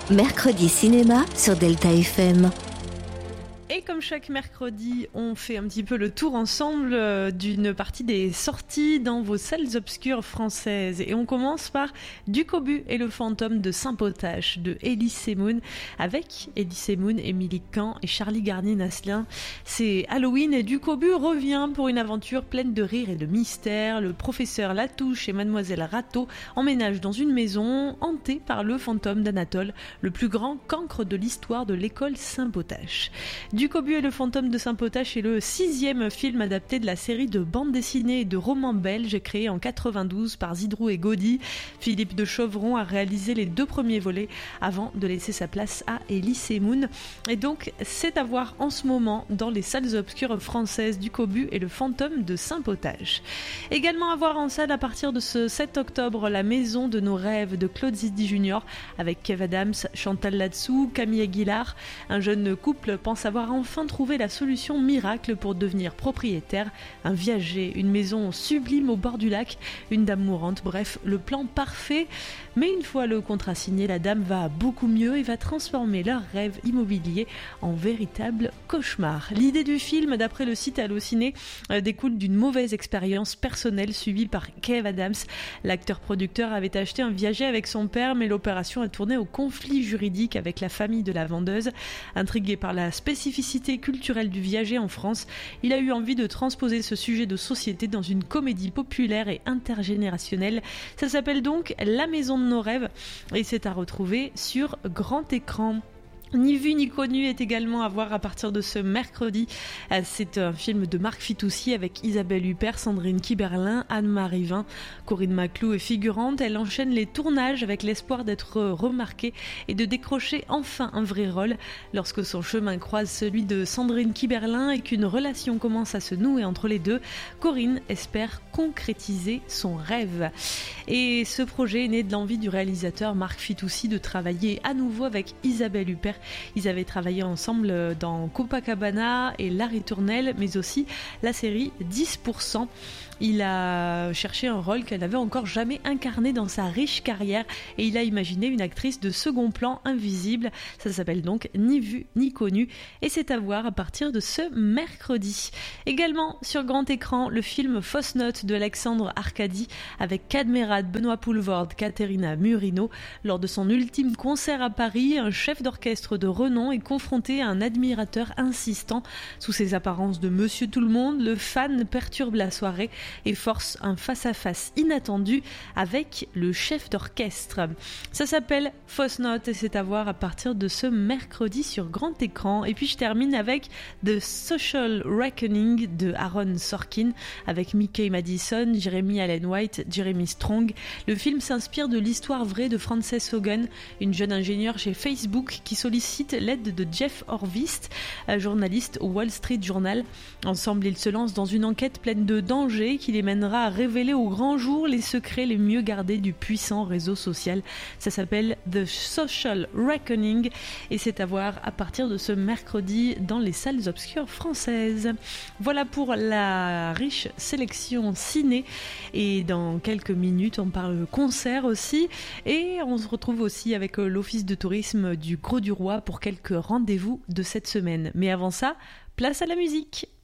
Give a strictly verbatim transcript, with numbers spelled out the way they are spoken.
Mercredi cinéma sur Delta F M. Et comme chaque mercredi, on fait un petit peu le tour ensemble euh, d'une partie des sorties dans vos salles obscures françaises. Et on commence par Du Cobu et le fantôme de Saint-Potache de Elie Semoun, avec Elie Semoun, Émilie Kahn et Charlie Garnier-Nasselin. C'est Halloween et Du Cobu revient pour une aventure pleine de rire et de mystère. Le professeur Latouche et mademoiselle Rateau emménagent dans une maison hantée par le fantôme d'Anatole, le plus grand cancre de l'histoire de l'école Saint-Potache. Du Cobu et le fantôme de Saint-Potache est le sixième film adapté de la série de bandes dessinées et de romans belges créée en quatre-vingt-douze par Zidrou et Gaudy. Philippe de Chauvron a réalisé les deux premiers volets avant de laisser sa place à Elie Semoun. Et donc, c'est à voir en ce moment dans les salles obscures françaises Du Cobu et le fantôme de Saint-Potache. Également à voir en salle à partir de ce sept octobre, La maison de nos rêves de Claude Zidi Junior avec Kev Adams, Chantal Latsou, Camille Aguilar. Un jeune couple pense avoir enfin trouvé la solution miracle pour devenir propriétaire. Un viager, une maison sublime au bord du lac, une dame mourante, bref, le plan parfait. Mais une fois le contrat signé, la dame va beaucoup mieux et va transformer leur rêve immobilier en véritable cauchemar. L'idée du film, d'après le site Allociné, euh, découle d'une mauvaise expérience personnelle suivie par Kev Adams. L'acteur-producteur avait acheté un viager avec son père, mais l'opération a tourné au conflit juridique avec la famille de la vendeuse. Intrigué par la spécificité culturelle du viager en France, il a eu envie de transposer ce sujet de société dans une comédie populaire et intergénérationnelle. Ça s'appelle donc La maison de nos rêves et c'est à retrouver sur grand écran. Ni vu ni connu est également à voir à partir de ce mercredi. C'est un film de Marc Fitoussi avec Isabelle Huppert, Sandrine Kiberlin, Anne-Marie Vin, Corinne Maclou est figurante. Elle enchaîne les tournages avec l'espoir d'être remarquée et de décrocher enfin un vrai rôle. Lorsque son chemin croise celui de Sandrine Kiberlin et qu'une relation commence à se nouer entre les deux, Corinne espère concrétiser son rêve. Et ce projet est né de l'envie du réalisateur Marc Fitoussi de travailler à nouveau avec Isabelle Huppert. Ils avaient travaillé ensemble dans Copacabana et La Ritournelle, mais aussi la série dix pour cent. Il a cherché un rôle qu'elle n'avait encore jamais incarné dans sa riche carrière et il a imaginé une actrice de second plan invisible. Ça s'appelle donc Ni vu ni connu et c'est à voir à partir de ce mercredi. Également sur grand écran, le film Fausse Note de Alexandre Arcadi avec Cadmerade, Benoît Poulvord, Caterina Murino. Lors de son ultime concert à Paris, un chef d'orchestre de renom est confronté à un admirateur insistant. Sous ses apparences de Monsieur Tout-le-Monde, le fan perturbe la soirée et force un face-à-face inattendu avec le chef d'orchestre. Ça s'appelle Fausse Note et c'est à voir à partir de ce mercredi sur grand écran. Et puis je termine avec The Social Reckoning de Aaron Sorkin avec Mickey Madison, Jeremy Allen White, Jeremy Strong. Le film s'inspire de l'histoire vraie de Frances Hogan, une jeune ingénieure chez Facebook qui sollicite l'aide de Jeff Horvitz, journaliste au Wall Street Journal. Ensemble, ils se lancent dans une enquête pleine de dangers qui les mènera à révéler au grand jour les secrets les mieux gardés du puissant réseau social. Ça s'appelle The Social Reckoning et c'est à voir à partir de ce mercredi dans les salles obscures françaises. Voilà pour la riche sélection ciné et dans quelques minutes on parle concert aussi et on se retrouve aussi avec l'office de tourisme du Gros du Roi pour quelques rendez-vous de cette semaine. Mais avant ça, place à la musique.